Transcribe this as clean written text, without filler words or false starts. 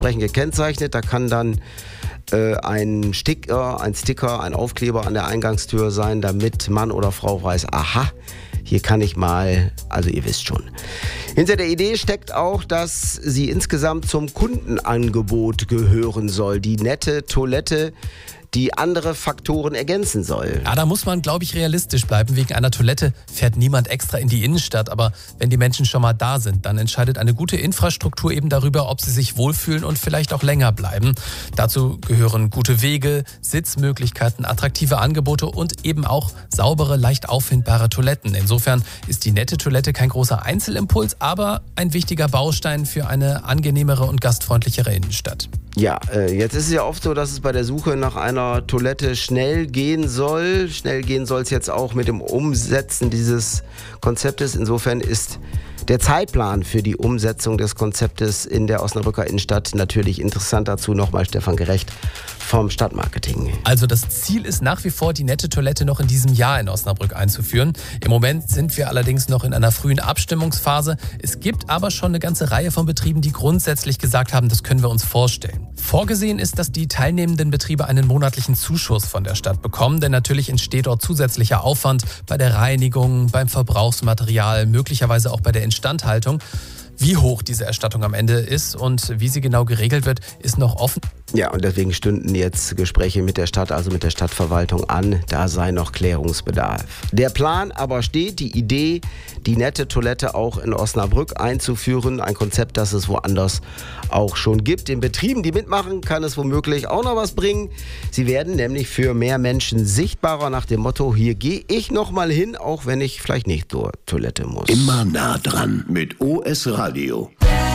gekennzeichnet. Da kann dann ein Sticker, ein Aufkleber an der Eingangstür sein, damit Mann oder Frau weiß, aha, hier kann ich mal, also ihr wisst schon. Hinter der Idee steckt auch, dass sie insgesamt zum Kundenangebot gehören soll. Die nette Toilette, die andere Faktoren ergänzen soll. Ja, da muss man, glaube ich, realistisch bleiben. Wegen einer Toilette fährt niemand extra in die Innenstadt. Aber wenn die Menschen schon mal da sind, dann entscheidet eine gute Infrastruktur eben darüber, ob sie sich wohlfühlen und vielleicht auch länger bleiben. Dazu gehören gute Wege, Sitzmöglichkeiten, attraktive Angebote und eben auch saubere, leicht auffindbare Toiletten. Insofern ist die nette Toilette kein großer Einzelimpuls, aber ein wichtiger Baustein für eine angenehmere und gastfreundlichere Innenstadt. Ja, jetzt ist es ja oft so, dass es bei der Suche nach einer Toilette schnell gehen soll. Schnell gehen soll es jetzt auch mit dem Umsetzen dieses Konzeptes. Insofern ist der Zeitplan für die Umsetzung des Konzeptes in der Osnabrücker Innenstadt natürlich interessant. Dazu nochmal Stefan Gerecht vom Stadtmarketing. Also das Ziel ist nach wie vor, die nette Toilette noch in diesem Jahr in Osnabrück einzuführen. Im Moment sind wir allerdings noch in einer frühen Abstimmungsphase. Es gibt aber schon eine ganze Reihe von Betrieben, die grundsätzlich gesagt haben, das können wir uns vorstellen. Vorgesehen ist, dass die teilnehmenden Betriebe einen monatlichen Zuschuss von der Stadt bekommen, denn natürlich entsteht dort zusätzlicher Aufwand bei der Reinigung, beim Verbrauchsmaterial, möglicherweise auch bei der Instandhaltung. Wie hoch diese Erstattung am Ende ist und wie sie genau geregelt wird, ist noch offen. Ja, und deswegen stünden jetzt Gespräche mit der Stadt, also mit der Stadtverwaltung an. Da sei noch Klärungsbedarf. Der Plan aber steht, die Idee, die nette Toilette auch in Osnabrück einzuführen. Ein Konzept, das es woanders auch schon gibt. Den Betrieben, die mitmachen, kann es womöglich auch noch was bringen. Sie werden nämlich für mehr Menschen sichtbarer nach dem Motto, hier gehe ich noch mal hin, auch wenn ich vielleicht nicht zur Toilette muss. Immer nah dran mit OS Radio.